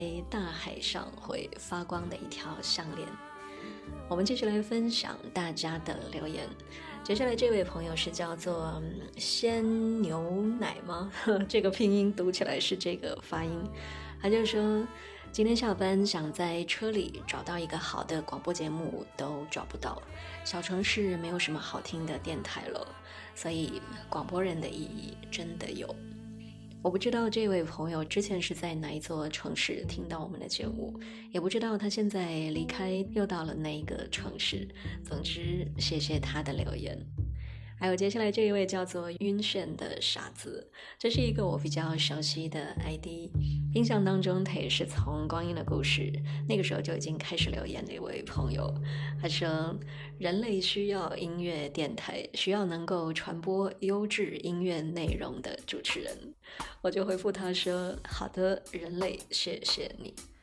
大海上会发光的一条项链。我们继续来分享大家的留言。接下来这位朋友是叫做鲜牛奶吗？这个拼音读起来是这个发音。他就说今天下班想在车里找到一个好的广播节目都找不到，小城市没有什么好听的电台了，所以广播人的意义真的有。我不知道这位朋友之前是在哪一座城市听到我们的节目，也不知道他现在离开又到了哪一个城市。总之，谢谢他的留言。还有接下来这一位叫做晕眩的傻子，这是一个我比较熟悉的 ID， 印象当中他也是从光阴的故事那个时候就已经开始留言的一位朋友。他说人类需要音乐电台，需要能够传播优质音乐内容的主持人。我就回复他说好的，人类，谢谢你。